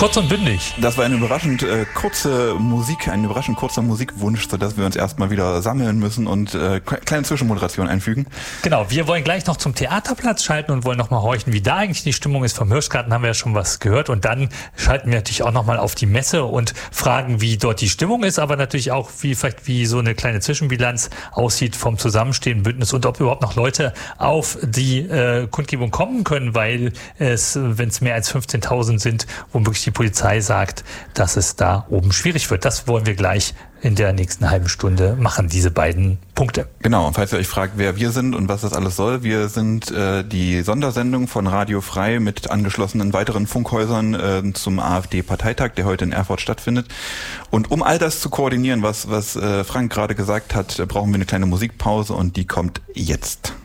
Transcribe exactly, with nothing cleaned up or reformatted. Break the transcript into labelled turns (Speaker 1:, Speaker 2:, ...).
Speaker 1: Kurz und bündig.
Speaker 2: Das war eine überraschend äh, kurze Musik, ein überraschend kurzer Musikwunsch, sodass wir uns erstmal wieder sammeln müssen und äh, kleine Zwischenmoderation einfügen.
Speaker 1: Genau, wir wollen gleich noch zum Theaterplatz schalten und wollen nochmal horchen, wie da eigentlich die Stimmung ist. Vom Hirschgarten haben wir ja schon was gehört und dann schalten wir natürlich auch nochmal auf die Messe und fragen, wie dort die Stimmung ist, aber natürlich auch, wie vielleicht wie so eine kleine Zwischenbilanz aussieht vom Zusammenstehen Bündnis und ob überhaupt noch Leute auf die äh, Kundgebung kommen können, weil es, wenn es mehr als fünfzehntausend sind, womöglich die Polizei sagt, dass es da oben schwierig wird. Das wollen wir gleich in der nächsten halben Stunde machen, diese beiden Punkte.
Speaker 2: Genau, und falls ihr euch fragt, wer wir sind und was das alles soll, wir sind äh, die Sondersendung von Radio Frei mit angeschlossenen weiteren Funkhäusern äh, zum AfD-Parteitag, der heute in Erfurt stattfindet. Und um all das zu koordinieren, was, was äh, Frank gerade gesagt hat, brauchen wir eine kleine Musikpause und die kommt jetzt.